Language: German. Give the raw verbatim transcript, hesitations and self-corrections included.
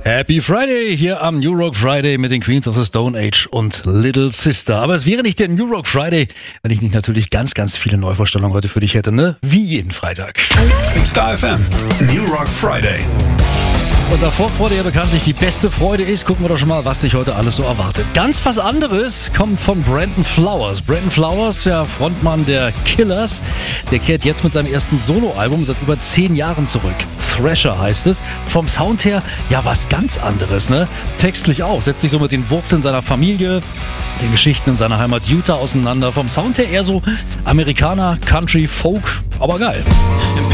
Happy Friday hier am New Rock Friday mit den Queens of the Stone Age und Little Sister. Aber es wäre nicht der New Rock Friday, wenn ich nicht natürlich ganz, ganz viele Neuvorstellungen heute für dich hätte, ne? Wie jeden Freitag. Star F M, New Rock Friday. Und davor Freude ja bekanntlich die beste Freude ist, gucken wir doch schon mal, was dich heute alles so erwartet. Ganz was anderes kommt von Brandon Flowers. Brandon Flowers, der Frontmann der Killers, der kehrt jetzt mit seinem ersten Soloalbum seit über zehn Jahren zurück. Thrasher heißt es. Vom Sound her ja was ganz anderes, ne? Textlich auch, setzt sich so mit den Wurzeln seiner Familie, den Geschichten in seiner Heimat Utah auseinander. Vom Sound her eher so Amerikaner, Country, Folk, aber geil.